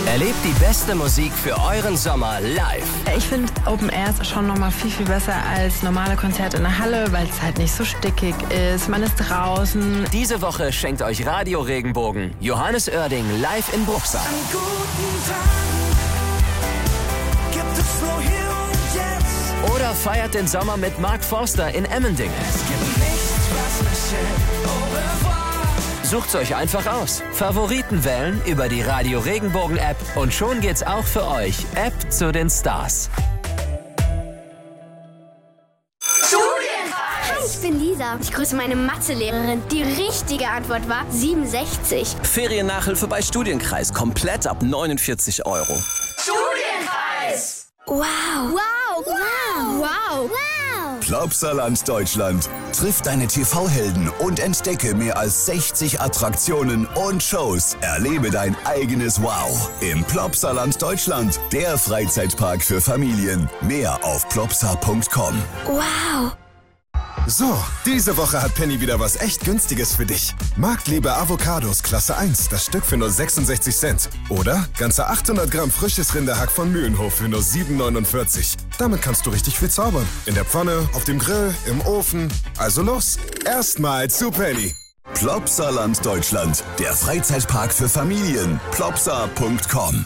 Erlebt die beste Musik für euren Sommer live. Ich finde Open Air schon nochmal viel, viel besser als normale Konzerte in der Halle, weil es halt nicht so stickig ist. Man ist draußen. Diese Woche schenkt euch Radio Regenbogen Johannes Oerding live in Bruchsal. An guten Tagen gibt es nur hier und jetzt. Oder feiert den Sommer mit Mark Forster in Emmendingen. Es gibt nichts, was mich hält. Au revoir. Sucht's euch einfach aus. Favoriten wählen über die Radio Regenbogen App und schon geht's auch für euch. App zu den Stars. Hi, ich bin Lisa. Ich grüße meine Mathelehrerin. Die richtige Antwort war 67. Feriennachhilfe bei Studienkreis. Komplett ab 49 €. Studienkreis! Wow. Wow. Wow. Wow. Wow. Plopsaland Deutschland. Triff deine TV-Helden und entdecke mehr als 60 Attraktionen und Shows. Erlebe dein eigenes Wow im Plopsaland Deutschland, der Freizeitpark für Familien. Mehr auf plopsa.com. Wow. So, diese Woche hat Penny wieder was echt Günstiges für dich. Marktliebe Avocados Klasse 1, das Stück für nur 66 Cent. Oder ganze 800 Gramm frisches Rinderhack von Mühlenhof für nur 7,49. Damit kannst du richtig viel zaubern. In der Pfanne, auf dem Grill, im Ofen. Also los, erstmal zu Penny. Plopsaland Deutschland, der Freizeitpark für Familien. Plopsa.com.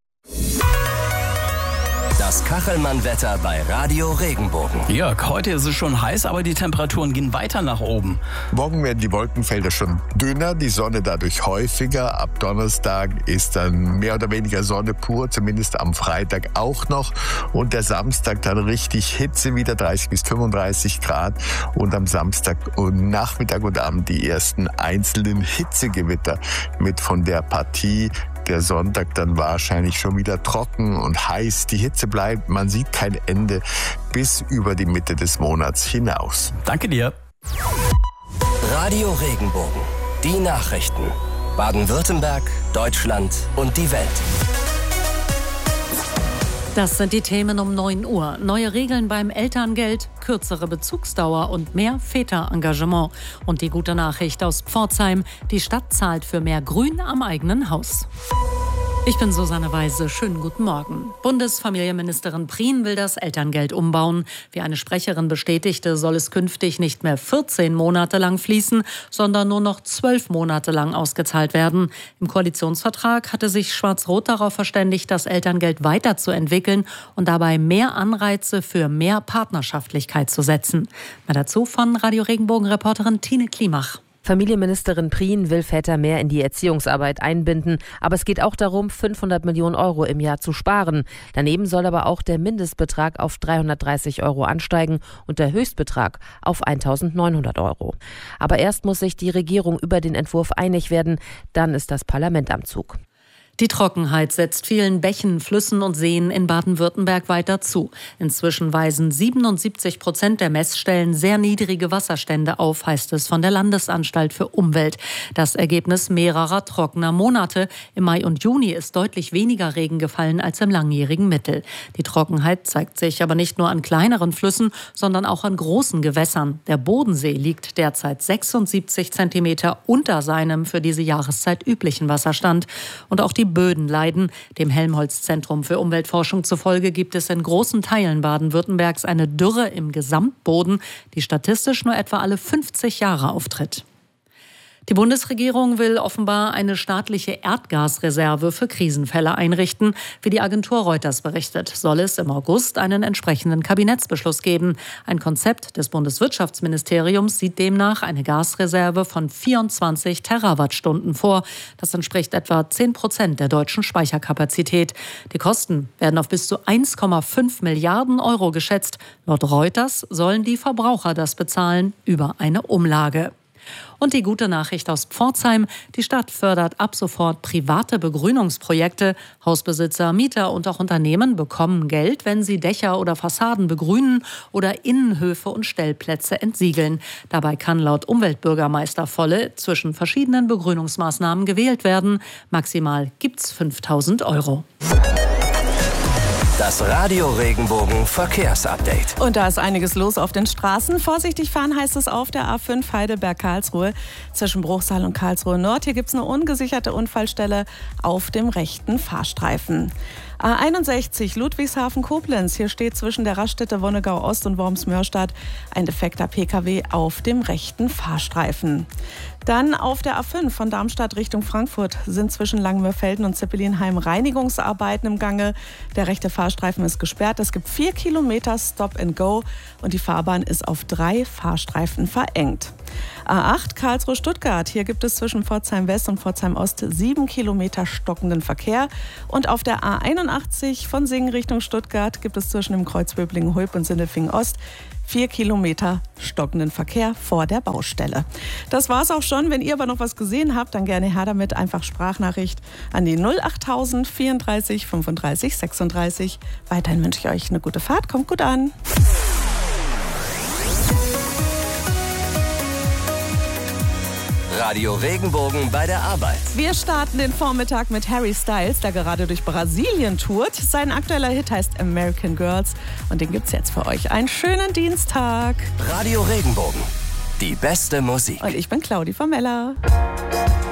Das Kachelmann-Wetter bei Radio Regenbogen. Jörg, heute ist es schon heiß, aber die Temperaturen gehen weiter nach oben. Morgen werden die Wolkenfelder schon dünner, die Sonne dadurch häufiger. Ab Donnerstag ist dann mehr oder weniger Sonne pur, zumindest am Freitag auch noch. Und der Samstag dann richtig Hitze, wieder 30 bis 35 Grad. Und am Samstag und Nachmittag und Abend die ersten einzelnen Hitzegewitter mit von der Partie. Der Sonntag dann wahrscheinlich schon wieder trocken und heiß. Die Hitze bleibt, man sieht kein Ende bis über die Mitte des Monats hinaus. Danke dir. Radio Regenbogen. Die Nachrichten. Baden-Württemberg, Deutschland und die Welt. Das sind die Themen um 9 Uhr. Neue Regeln beim Elterngeld, kürzere Bezugsdauer und mehr Väterengagement. Und die gute Nachricht aus Pforzheim, die Stadt zahlt für mehr Grün am eigenen Haus. Ich bin Susanne Weise. Schönen guten Morgen. Bundesfamilienministerin Prien will das Elterngeld umbauen. Wie eine Sprecherin bestätigte, soll es künftig nicht mehr 14 Monate lang fließen, sondern nur noch 12 Monate lang ausgezahlt werden. Im Koalitionsvertrag hatte sich Schwarz-Rot darauf verständigt, das Elterngeld weiterzuentwickeln und dabei mehr Anreize für mehr Partnerschaftlichkeit zu setzen. Mehr dazu von Radio Regenbogen-Reporterin Tine Klimach. Familienministerin Prien will Väter mehr in die Erziehungsarbeit einbinden. Aber es geht auch darum, 500 Millionen € im Jahr zu sparen. Daneben soll aber auch der Mindestbetrag auf 330 € ansteigen und der Höchstbetrag auf 1.900 €. Aber erst muss sich die Regierung über den Entwurf einig werden. Dann ist das Parlament am Zug. Die Trockenheit setzt vielen Bächen, Flüssen und Seen in Baden-Württemberg weiter zu. Inzwischen weisen 77% der Messstellen sehr niedrige Wasserstände auf, heißt es von der Landesanstalt für Umwelt. Das Ergebnis mehrerer trockener Monate. Im Mai und Juni ist deutlich weniger Regen gefallen als im langjährigen Mittel. Die Trockenheit zeigt sich aber nicht nur an kleineren Flüssen, sondern auch an großen Gewässern. Der Bodensee liegt derzeit 76 Zentimeter unter seinem für diese Jahreszeit üblichen Wasserstand. Und auch die Böden leiden. Dem Helmholtz-Zentrum für Umweltforschung zufolge gibt es in großen Teilen Baden-Württembergs eine Dürre im Gesamtboden, die statistisch nur etwa alle 50 Jahre auftritt. Die Bundesregierung will offenbar eine staatliche Erdgasreserve für Krisenfälle einrichten. Wie die Agentur Reuters berichtet, soll es im August einen entsprechenden Kabinettsbeschluss geben. Ein Konzept des Bundeswirtschaftsministeriums sieht demnach eine Gasreserve von 24 Terawattstunden vor. Das entspricht etwa 10% der deutschen Speicherkapazität. Die Kosten werden auf bis zu 1,5 Milliarden € geschätzt. Laut Reuters sollen die Verbraucher das bezahlen über eine Umlage. Und die gute Nachricht aus Pforzheim: Die Stadt fördert ab sofort private Begrünungsprojekte. Hausbesitzer, Mieter und auch Unternehmen bekommen Geld, wenn sie Dächer oder Fassaden begrünen oder Innenhöfe und Stellplätze entsiegeln. Dabei kann laut Umweltbürgermeister Volle zwischen verschiedenen Begrünungsmaßnahmen gewählt werden. Maximal gibt's 5.000 €. Das Radio Regenbogen Verkehrsupdate. Und da ist einiges los auf den Straßen. Vorsichtig fahren heißt es auf der A5 Heidelberg-Karlsruhe zwischen Bruchsal und Karlsruhe Nord. Hier gibt es eine ungesicherte Unfallstelle auf dem rechten Fahrstreifen. A61 Ludwigshafen-Koblenz. Hier steht zwischen der Raststätte Wonnegau Ost und Worms-Mörstadt ein defekter Pkw auf dem rechten Fahrstreifen. Dann auf der A5 von Darmstadt Richtung Frankfurt sind zwischen Langenmörfelden und Zeppelinheim Reinigungsarbeiten im Gange. Der rechte Fahrstreifen ist gesperrt. Es gibt 4 Kilometer Stop and Go und die Fahrbahn ist auf 3 Fahrstreifen verengt. A8 Karlsruhe-Stuttgart. Hier gibt es zwischen Pforzheim West und Pforzheim Ost 7 Kilometer stockenden Verkehr. Und auf der A81 von Singen Richtung Stuttgart gibt es zwischen dem Kreuz Böblingen-Hulb und Sindelfingen Ost 4 Kilometer stockenden Verkehr vor der Baustelle. Das war's auch schon. Wenn ihr aber noch was gesehen habt, dann gerne her damit. Einfach Sprachnachricht an die 08000 34 35 36. Weiterhin wünsche ich euch eine gute Fahrt. Kommt gut an. Radio Regenbogen bei der Arbeit. Wir starten den Vormittag mit Harry Styles, der gerade durch Brasilien tourt. Sein aktueller Hit heißt American Girls und den gibt's jetzt für euch. Einen schönen Dienstag. Radio Regenbogen, die beste Musik. Und ich bin Claudi Formella.